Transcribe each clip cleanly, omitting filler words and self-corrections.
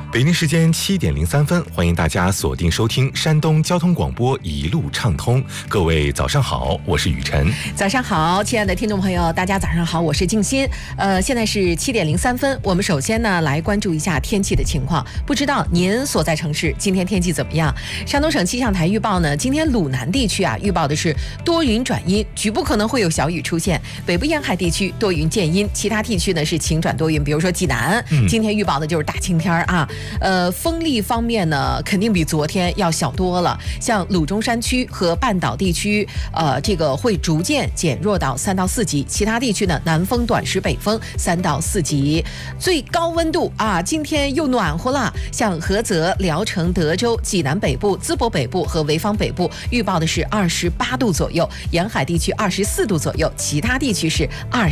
北京时间7:03，欢迎大家锁定收听山东交通广播一路畅通。各位早上好，我是雨晨。 早上好，亲爱的听众朋友，大家早上好，我是静心。现在是7:03，我们首先呢来关注一下天气的情况。不知道您所在城市今天天气怎么样？山东省气象台预报呢，今天鲁南地区预报的是多云转阴，局部可能会有小雨出现。北部沿海地区多云见阴，其他地区呢是晴转多云。比如说济南，今天预报的就是大晴天啊。风力方面呢，肯定比昨天要小多了。像鲁中山区和半岛地区，这个会逐渐减弱到3到4级。其他地区呢，南风短时北风3到4级。最高温度今天又暖和了。像菏泽、聊城、德州、济南北部、淄博北部和潍坊北部预报的是28度左右，沿海地区24度左右，其他地区是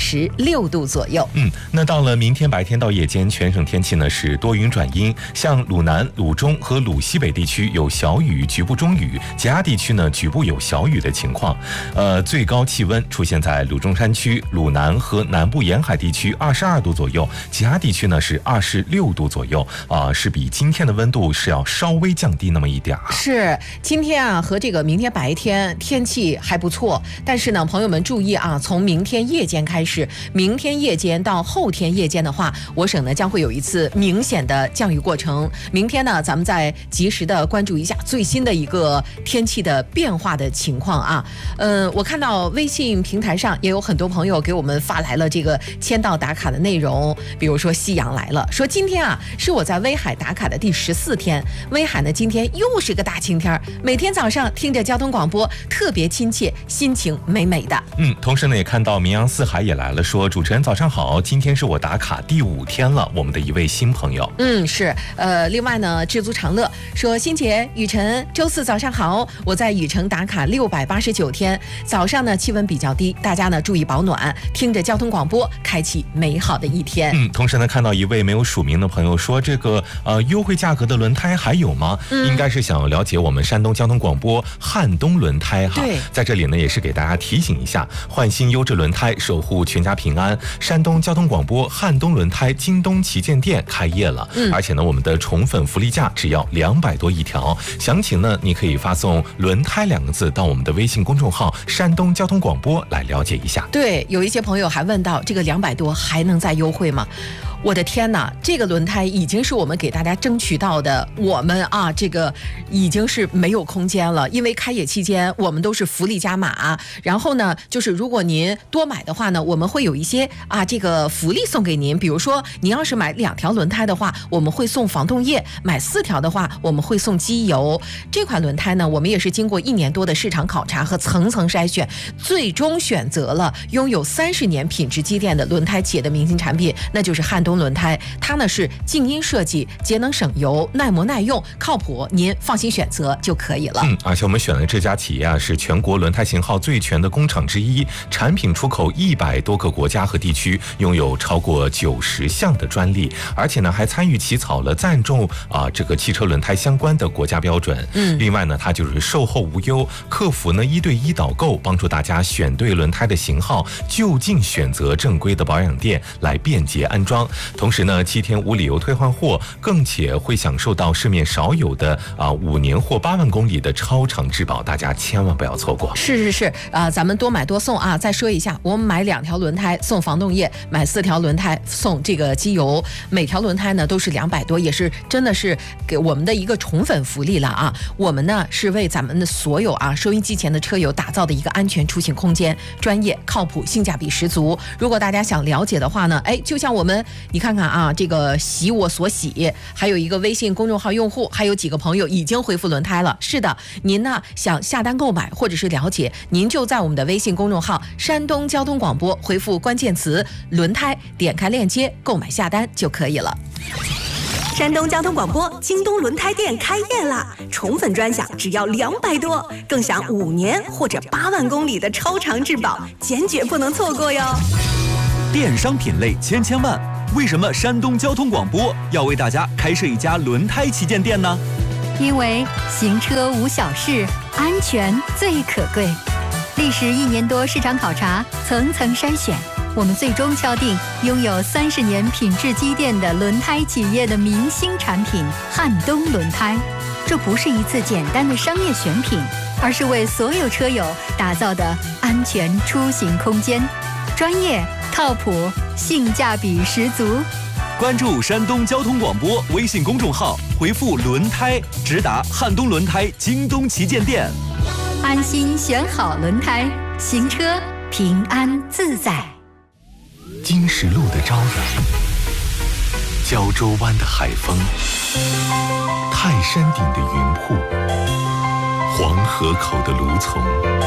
26度左右。 那到了明天白天到夜间，全省天气呢是多云转阴，像鲁南、鲁中和鲁西北地区有小雨，局部中雨，其他地区呢局部有小雨的情况。最高气温出现在鲁中山区、鲁南和南部沿海地区22度左右，其他地区呢是26度左右，是比今天的温度是要稍微降低那么一点。 是今天和这个明天白天天气还不错，但是呢，朋友们注意从明天夜间开始，明天夜间到后天夜间的话，我省呢将会有一次明显的降雨过程。明天呢，咱们再及时的关注一下最新的一个天气的变化的情况我看到微信平台上也有很多朋友给我们发来了这个签到打卡的内容，比如说夕阳来了，说今天是我在威海打卡的第14天，威海呢今天又是个大晴天，每天早上听着交通广播特别亲切，心情美美的。 同时呢也看到名扬四海也来了，说主持人早上好，今天是我打卡第5天了，我们的一位新朋友。 是另外呢，知足常乐说，欣姐、雨晨，周四早上好，我在雨城打卡689天，早上呢气温比较低，大家呢注意保暖，听着交通广播，开启美好的一天。 同时呢看到一位没有署名的朋友说，这个优惠价格的轮胎还有吗？应该是想了解我们山东交通广播汉东轮胎对， 在这里呢也是给大家提醒一下，换新优质轮胎，守护全家平安。山东交通广播汉东轮胎京东旗舰店开业了，而且呢我们的宠粉福利价只要200多一条，详情呢你可以发送轮胎2个字到我们的微信公众号山东交通广播来了解一下。 对，有一些朋友还问到这个200多还能再优惠吗？我的天哪，这个轮胎已经是我们给大家争取到的，我们这个已经是没有空间了，因为开业期间我们都是福利加码，然后呢就是如果您多买的话呢，我们会有一些这个福利送给您，比如说您要是买2条轮胎的话，我们会送防冻液，买4条的话我们会送机油。这款轮胎呢，我们也是经过1年多的市场考察和层层筛选，最终选择了拥有30年品质积淀的轮胎企业的明星产品，那就是汉东轮胎。它呢是静音设计，节能省油，耐磨耐用，靠谱，您放心选择就可以了。 而且我们选的这家企业是全国轮胎型号最全的工厂之一，产品出口100多个国家和地区，拥有超过90项的专利，而且呢还参与起草了赞助这个汽车轮胎相关的国家标准。另外呢它就是售后无忧，客服呢1对1导购，帮助大家选对轮胎的型号，就近选择正规的保养店来便捷安装。同时呢7天无理由退换货，更且会享受到市面少有的5年或8万公里的超长质保，大家千万不要错过。 是咱们多买多送再说一下，我们买2条轮胎送防冻液，买4条轮胎送这个机油，每条轮胎呢都是200多，也是真的是给我们的一个宠粉福利了我们呢是为咱们的所有收音机前的车友打造的一个安全出行空间，专业靠谱，性价比十足。如果大家想了解的话呢，就像我们你看看这个喜我所喜，还有一个微信公众号用户，还有几个朋友已经回复轮胎了。是的，您呢想下单购买或者是了解，您就在我们的微信公众号山东交通广播回复关键词轮胎，点开链接购买下单就可以了。 山东交通广播京东轮胎店开业啦！宠粉专享只要200多，更享5年或者8万公里的超长质保，坚决不能错过哟！ 电商品类千万，为什么山东交通广播要为大家开设一家轮胎旗舰店呢？ 因为行车无小事，安全最可贵。历时1年多市场考察，层层筛选， 我们最终敲定拥有30年品质积淀的轮胎企业的明星产品汉东轮胎。这不是一次简单的商业选品，而是为所有车友打造的安全出行空间，专业、靠谱、性价比十足。 关注山东交通广播微信公众号，回复轮胎，直达汉东轮胎京东旗舰店。 安心选好轮胎，行车平安自在。 金石路的朝阳，胶州湾的海风，泰山顶的云瀑，黄河口的芦丛。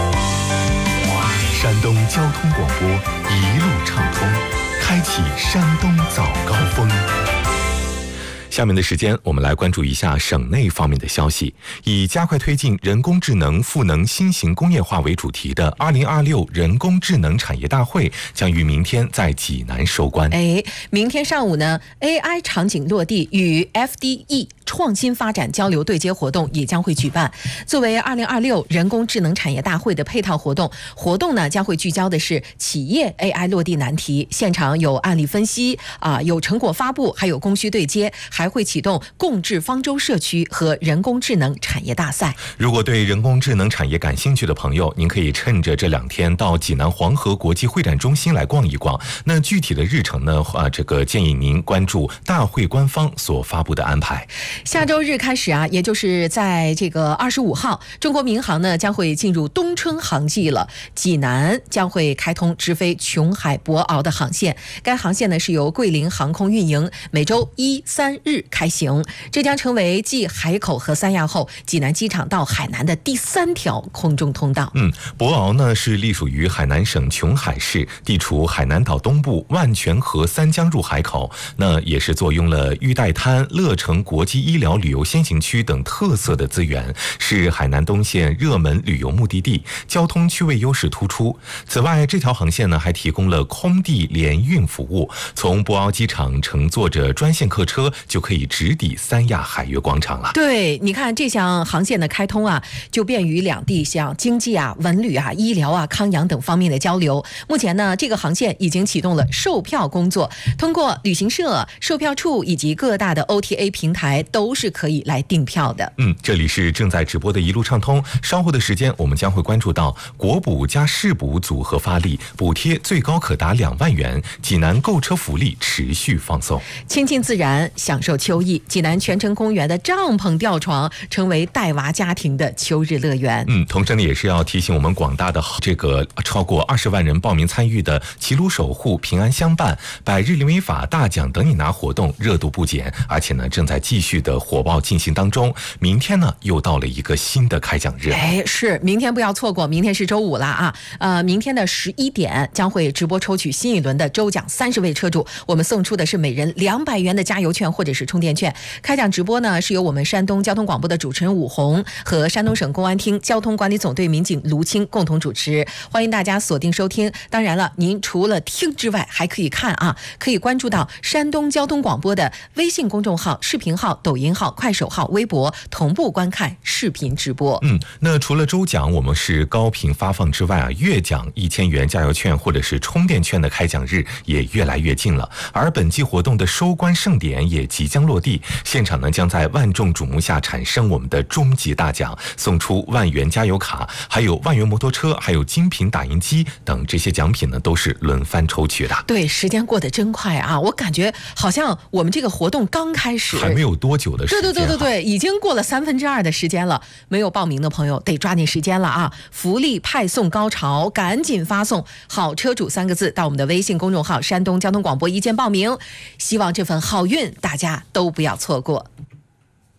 山东交通广播一路畅通，开启山东早高峰。下面的时间，我们来关注一下省内方面的消息。以加快推进人工智能赋能新型工业化为主题的2026人工智能产业大会将于明天在济南收官。 明天上午呢 ，AI 场景落地与 FDE 创新发展交流对接活动也将会举办。作为2026人工智能产业大会的配套活动呢将会聚焦的是企业 AI 落地难题，现场有案例分析有成果发布，还有供需对接，还会启动共治方舟社区和人工智能产业大赛。 如果对人工智能产业感兴趣的朋友，您可以趁着这2天到济南黄河国际会展中心来逛一逛。那具体的日程呢，建议您关注大会官方所发布的安排。 下周日开始也就是在这个25号，中国民航呢将会进入冬春航季了。济南将会开通直飞琼海博鳌的航线，该航线呢是由桂林航空运营，每周1、3日开行。这将成为继海口和三亚后，济南机场到海南的第3条空中通道。 博鳌呢是隶属于海南省琼海市，地处海南岛东部万泉河三江入海口，那也是坐拥了玉带滩、乐城国际医疗旅游先行区等特色的资源，是海南东线热门旅游目的地，交通区位优势突出。此外，这条航线呢还提供了空地联运服务，从博鳌机场乘坐着专线客车就可以直抵三亚海悦广场了。 对，你看这项航线的开通就便于两地像经济文旅医疗康养等方面的交流。目前呢，这个航线已经启动了售票工作，通过旅行社、售票处以及各大的 OTA 平台都是可以来订票的。 这里是正在直播的一路畅通，稍后的时间我们将会关注到国补加市补组合发力，补贴最高可达2万元，济南购车福利持续放送。 亲近自然，享受秋意，济南泉城公园的帐篷吊床成为带娃家庭的秋日乐园。 同时呢，也是要提醒我们广大的这个超过20万人报名参与的齐鲁守护平安相伴百日零违法大奖等你拿活动热度不减，而且呢正在继续的火爆进行当中。明天呢又到了一个新的开奖日。 是明天不要错过，明天是周五了明天的11点将会直播抽取新一轮的周奖30位车主，我们送出的是每人200元的加油券或者是充电券。开奖直播呢是由我们山东交通广播的主持人武红和山东省公安厅交通管理总队民警卢青共同主持，欢迎大家锁定收听。当然了，您除了听之外还可以看可以关注到山东交通广播的微信公众号、视频号、抖音号、快手号、微博，同步观看视频直播。 那除了周奖我们是高频发放之外月奖1000元加油券或者是充电券的开奖日也越来越近了。而本季活动的收官盛典也即将落地，现场呢将在万众瞩目下产生我们的终极大奖，送出1万元加油卡，还有1万元摩托车，还有精品打印机等这些奖品呢都是轮番抽取的。 对，时间过得真快我感觉好像我们这个活动刚开始， 还没有多久的时间。 对，已经过了2/3的时间了。没有报名的朋友得抓紧时间了福利派送高潮，赶紧发送好车主3个字到我们的微信公众号山东交通广播一键报名，希望这份好运大家都不要错过。